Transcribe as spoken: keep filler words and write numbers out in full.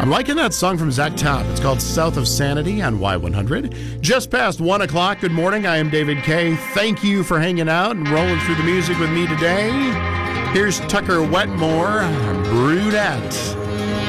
I'm liking that song from Zach Tapp. It's called South of Sanity on Y one hundred. Just past one o'clock. Good morning. I am David Kay. Thank you for hanging out and rolling through the music with me today. Here's Tucker Wetmore, Brunette.